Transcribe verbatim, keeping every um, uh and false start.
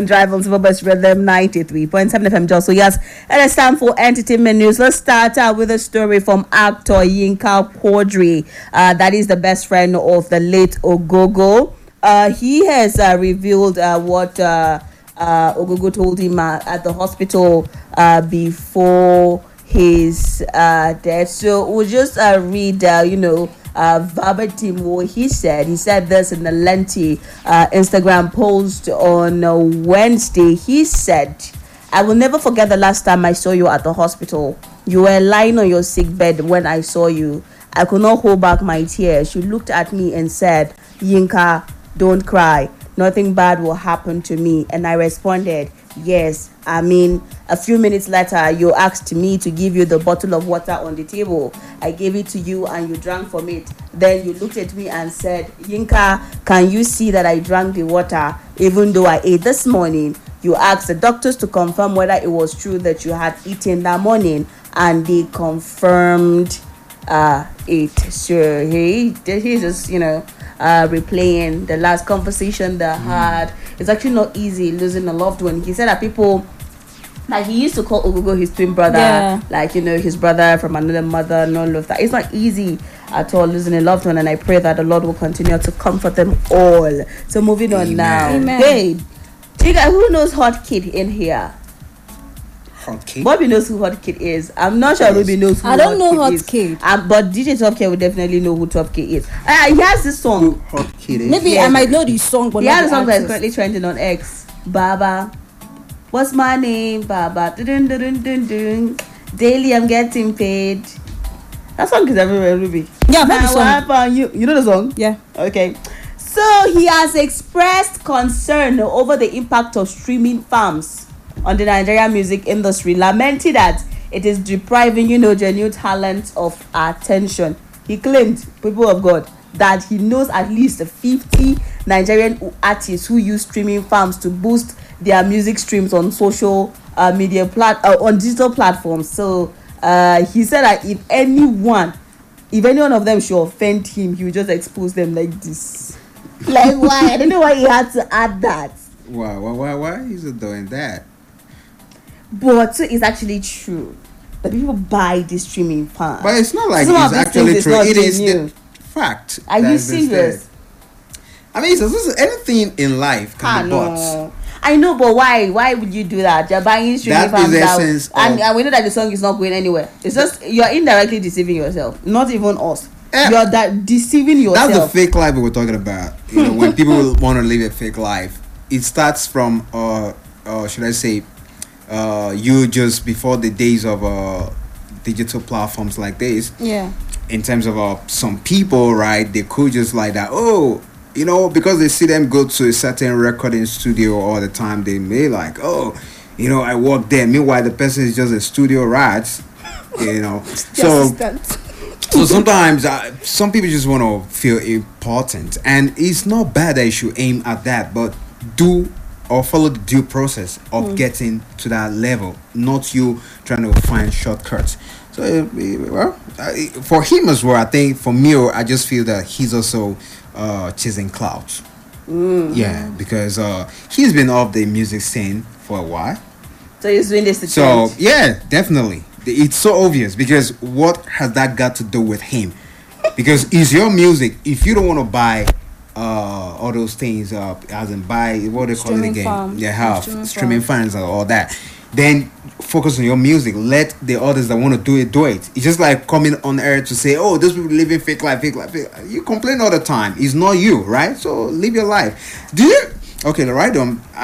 Drive on Silverbus Rhythm ninety-three point seven F M Jos. So yes, and it's time for entertainment news. Let's start out with a story from actor Yinka Quadri. Uh, that is the best friend of the late Ogogo. Uh, he has uh, revealed uh, what uh, uh, Ogogo told him uh, at the hospital uh, before his uh, death. So we'll just uh, read, uh, you know, uh, verbatim what he said. He said this in a lengthy uh, Instagram post on uh, Wednesday. He said, "I will never forget the last time I saw you at the hospital. You were lying on your sick bed when I saw you. I could not hold back my tears. You looked at me and said, 'Yinka, don't cry. Nothing bad will happen to me.' And I responded, 'Yes.' I mean, a few minutes later, you asked me to give you the bottle of water on the table. I gave it to you and you drank from it. Then you looked at me and said, 'Yinka, can you see that I drank the water even though I ate this morning?' You asked the doctors to confirm whether it was true that you had eaten that morning, and they confirmed uh, it. So he, he's just, you know, uh, replaying the last conversation they had. It's actually not easy losing a loved one. He said that people, like, he used to call Ogogo his twin brother, yeah. like, you know, his brother from another mother and all of that. It's not easy at all losing a loved one, and I pray that the Lord will continue to comfort them all. So moving on. Amen. Now. Amen. Hey, you guys, who knows Hot Kid in here? Hot Kid? Bobby knows who Hot Kid is. I'm not sure Ruby knows who I don't Hot know Kid Hot is. Kid. Um, but D J Top K will definitely know who Top K is. Uh, he has this song. Who Hot Kid is? Maybe Yeah. I might know the song, but He not has a the song that is artist. currently trending on X. Baba. What's my name? Baba. Dun, dun, dun, dun, dun. Daily I'm getting paid. That song is everywhere, Ruby. Yeah, I've heard the Now, song. what happened? You, you know the song? Yeah. Okay. So he has expressed concern over the impact of streaming farms on the Nigerian music industry, lamenting that it is depriving, you know, genuine talent of attention. He claimed, people of God, that he knows at least fifty Nigerian artists who use streaming farms to boost their music streams on social uh, media plat uh, on digital platforms. So uh, he said that if anyone, if any one of them should offend him, he will just expose them like this. Like, why? I don't know why he had to add that. Why? Why? Why? Why is it doing that? But it's actually true that people buy this streaming farm. But it's not like Some of it's these actually things true. not It is genuine. the fact. Are that you is instead. serious? I mean, so this is anything in life Ah, can be bought. no. I know, but why? Why would you do that? You're buying streaming That is farms the out, essence and, of- and we know that the song is not going anywhere. It's just you're indirectly deceiving yourself, not even us. Eh. You're that deceiving yourself. That's the fake life we were talking about. You know, when people want to live a fake life, it starts from, uh, uh should I say, uh, you just before the days of uh, digital platforms like this. Yeah. In terms of uh, some people, right? They could just like that. Oh, you know, because they see them go to a certain recording studio all the time, they may like, oh, you know, I work there. Meanwhile, the person is just a studio rat. You know, so. So sometimes uh, some people just want to feel important, and it's not bad that you should aim at that, but do or follow the due process of mm. getting to that level, not you trying to find shortcuts. So, uh, well, uh, for him as well, I think for me, I just feel that he's also uh, chasing clouds. Mm. Yeah, because uh, he's been off the music scene for a while. So he's doing this to So change. yeah, definitely. It's so obvious because what has that got to do with him? Because it's your music. If you don't want to buy uh, all those things, uh, as in buy what they call it Streaming again, farm. yeah, have Streaming streaming farm. fans and all that. Then focus on your music. Let the others that want to do it do it. It's just like coming on air to say, "Oh, those people living fake life, fake life." Fake life. You complain all the time. It's not you, right? So live your life. Do you? Okay, right on.